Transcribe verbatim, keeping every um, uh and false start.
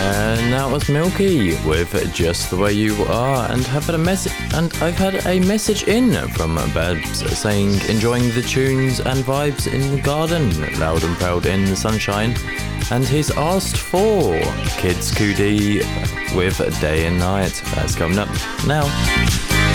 And that was Milky with Just the Way You Are, and have had a message, and I've had a message in from Babs saying enjoying the tunes and vibes in the garden, loud and proud in the sunshine, and he's asked for Kids Cudi with Day and Night. That's coming up now.